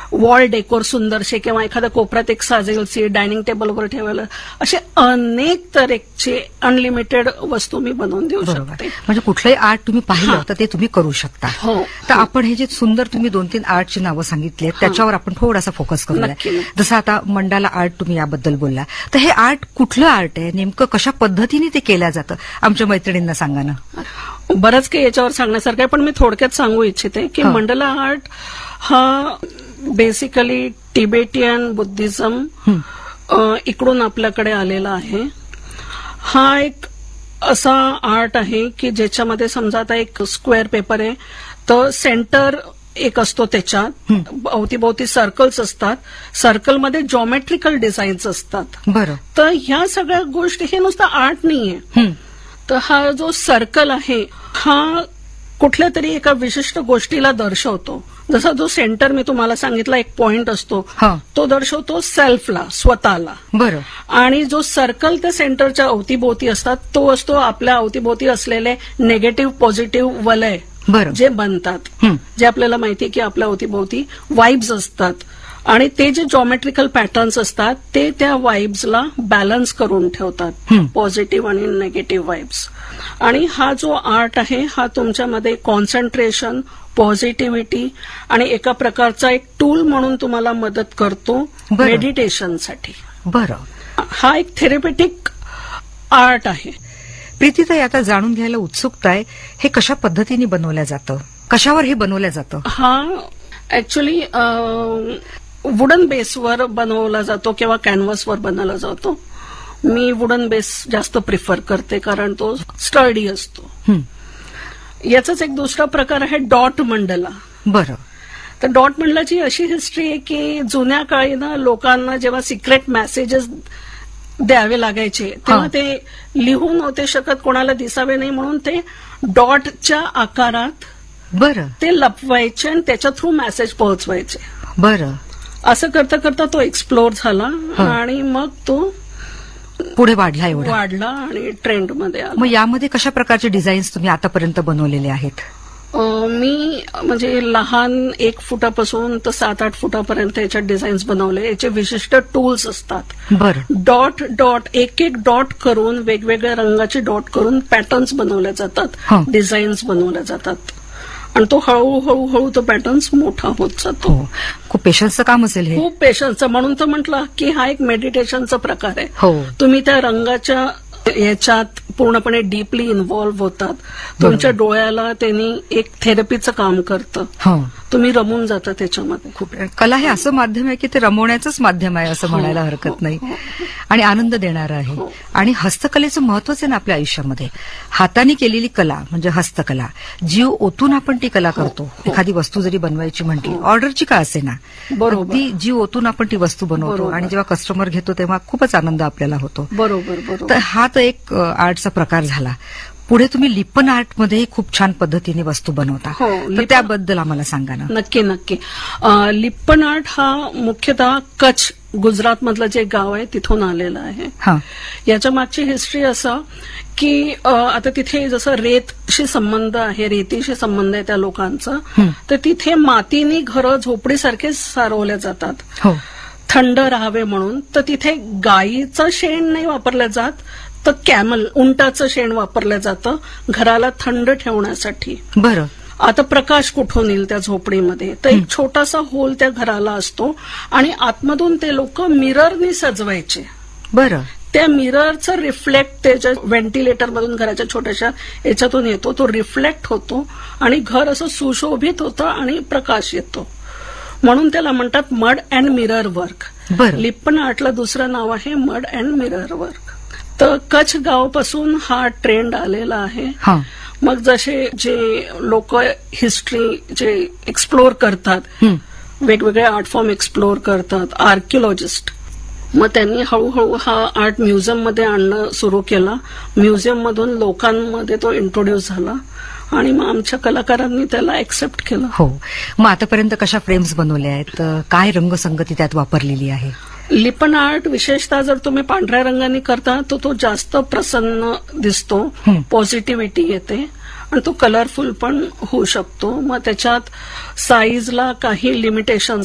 Wall decor सुंदरशे किंवा एखाद्या कोपऱ्यात एक साजेलची डायनिंग टेबलवर ठेवायला असे अनेक तऱ्हेचे अनलिमिटेड वस्तू मी बनवून देऊ शकते. म्हणजे कुठलंही आर्ट तुम्ही पाहिलं तर ते तुम्ही करू शकता. हो. तर आपण हे जे सुंदर तुम्ही 2-3 आर्टची नावं सांगितली त्याच्यावर आपण थोडासा फोकस करूया. जसं आता मंडाला आर्ट तुम्ही याबद्दल बोलला, तर हे आर्ट कुठलं आर्ट आहे, नेमकं कशा पद्धतीने ते केलं जातं, आमच्या मैत्रिणींना सांगा ना. बरंच काही याच्यावर सांगण्यासारखं आहे, पण मी थोडक्यात सांगू इच्छिते की मंडला आर्ट हा बेसिकली टिबेटियन बुद्धिझम इकडून आपल्याकडे आलेला आहे. हा एक असा आर्ट आहे की ज्याच्यामध्ये समजा आता एक स्क्वेअर पेपर आहे, तर सेंटर एक असतो, त्याच्यात अवतीभोवती सर्कल्स असतात, सर्कलमध्ये जॉमेट्रिकल डिझाईन्स असतात. बरं. तर ह्या सगळ्या गोष्टी हे नुसतं आर्ट नाहीये. तर हा जो सर्कल आहे हा कुठल्या तरी एका विशिष्ट गोष्टीला दर्शवतो. जसा जो सेंटर मी तुम्हाला सांगितला एक पॉइंट असतो, तो दर्शवतो सेल्फला, स्वतःला. बरं. आणि जो सर्कल त्या सेंटरच्या अवतीभोवती असतात तो असतो आपल्या अवतीभोवती असलेले निगेटिव्ह पॉझिटिव्ह वलय जे बनतात, जे आपल्याला माहिती की आपल्या अवतीभोवती वाइब्स असतात, आणि ते जे जॉमेट्रिकल पॅटर्न्स असतात ते त्या वाइब्सला बॅलन्स करून ठेवतात, पॉझिटिव्ह आणि निगेटिव्ह वाइब्स. आणि हा जो आर्ट आहे हा तुमच्यामध्ये कॉन्सन्ट्रेशन, पॉझिटिव्हिटी आणि एका प्रकारचा एक टूल म्हणून तुम्हाला मदत करतो मेडिटेशनसाठी. बरं. हा एक थेरपेटिक आर्ट आहे. प्रीतीताई, आता जाणून घ्यायला उत्सुकता आहे, हे कशा पद्धतीने बनवलं जातं, कशावर हे बनवलं जातं? हा ऍक्च्युली वुडन बेसवर बनवला जातो किंवा कॅनव्हासवर बनवला जातो. मी वुडन बेस जास्त प्रिफर करते कारण तो स्टर्डी असतो. याचाच एक दुसरा प्रकार आहे डॉट मंडला. बरं. तर डॉट मंडलाची अशी हिस्ट्री आहे की जुन्या काळी ना लोकांना जेव्हा सिक्रेट मेसेजेस द्यावे लागायचे तेव्हा ते लिहून नव्हते शकत, कोणाला दिसावे नाही म्हणून ते डॉटच्या आकारात बरं ते लपवायचे आणि त्याच्या थ्रू मेसेज पोहोचवायचे. बरं. असं करता करता तो एक्सप्लोर झाला आणि मग तो पुढे वाढला आणि ट्रेंडमध्ये आला. मग यामध्ये कशा प्रकारचे डिझाईन्स तुम्ही आतापर्यंत बनवलेले आहेत? मी म्हणजे लहान 1 फुटापासून तर 7-8 फुटापर्यंत याच्यात डिझाईन्स बनवले. याचे विशिष्ट टूल्स असतात. बरं. डॉट डॉट एक डॉट करून वेगवेगळ्या रंगाचे डॉट करून पॅटर्न्स बनवले जातात, डिझाईन्स बनवले जातात आणि तो हळूहळू तो पॅटर्न्स मोठा होत जातो. खूप पेशन्सचं काम असेल हे. खूप पेशन्सचं, म्हणून तर म्हटलं की हा एक मेडिटेशनचा प्रकार आहे. हो. तुम्ही त्या रंगाच्या याच्यात पूर्णपणे डीपली इन्व्हॉल्व्ह होतात. तुमच्या डोळ्याला त्यांनी एक थेरपीचं काम करतं. तुम्ही रमून जाता त्याच्यामध्ये. खूप कला हे असं माध्यम आहे की ते रमवण्याचंच माध्यम आहे असं म्हणायला हरकत नाही, आणि आनंद देणारं आहे. आणि हस्तकलेचं महत्वच आहे ना आपल्या आयुष्यामध्ये. हाताने केलेली कला म्हणजे हस्तकला, जीव ओतून आपण ती कला करतो. एखादी वस्तू जरी बनवायची म्हटली, ऑर्डरची का असे ना, ती जीव ओतून आपण ती वस्तू बनवतो आणि जेव्हा कस्टमर घेतो तेव्हा खूपच आनंद आपल्याला होतो. बरोबर. तर हा तर एक आर्टचा प्रकार झाला. पुढे तुम्ही लिप्पन आर्टमध्ये खूप छान पद्धतीने वस्तू बनवता, तर त्याबद्दल आम्हाला सांगा ना. नक्की. लिप्पन आर्ट हा मुख्यतः कच्छ, गुजरात मधलं जे गाव आहे तिथून आलेलं आहे. याच्या मागची हिस्ट्री असं की आता तिथे जसं रेतीशी संबंध आहे त्या लोकांचा, तर तिथे मातीनी घरं झोपडीसारखे सारवल्या जातात थंड राहावे म्हणून. तर तिथे गाईचं शेण नाही वापरलं जात, तर कॅमल, उंटाचं शेण वापरलं जातं घराला थंड ठेवण्यासाठी. बरं. आता प्रकाश कुठून येईल त्या झोपडीमध्ये, तर एक छोटासा होल त्या घराला असतो आणि आतमधून ते लोक मिररनी सजवायचे. बरं. त्या मिररचं रिफ्लेक्ट त्याच्या व्हेंटिलेटर मधून घराच्या छोट्याशा याच्यातून येतो, तो रिफ्लेक्ट होतो आणि घर असं सुशोभित होतं आणि प्रकाश येतो. म्हणून त्याला म्हणतात mud and mirror work. Lippan आर्टला दुसरं नाव आहे मड अँड मिरर वर्क. तर कच्छ गावापासून हा ट्रेंड आलेला आहे. मग जसे जे लोक हिस्ट्री जे एक्सप्लोर करतात, वेगवेगळे आर्ट फॉर्म एक्सप्लोर करतात, आर्किओलॉजिस्ट, मग त्यांनी हळूहळू हा आर्ट म्युझियम मध्ये आणणं सुरू केला. म्युझियम मधून लोकांमध्ये तो इंट्रोड्यूस झाला आणि मग आमच्या कलाकारांनी त्याला एक्सेप्ट केलं. मग आतापर्यंत कशा फ्रेम्स बनवल्या आहेत, काय रंगसंगती त्यात वापरलेली आहे? लिप्पन आर्ट विशेषतः जर तुम्ही पांढऱ्या रंगाने करता तर तो जास्त प्रसन्न दिसतो, पॉझिटिव्हिटी येते आणि तो कलरफुल पण होऊ शकतो. मग त्याच्यात साईजला काही लिमिटेशन्स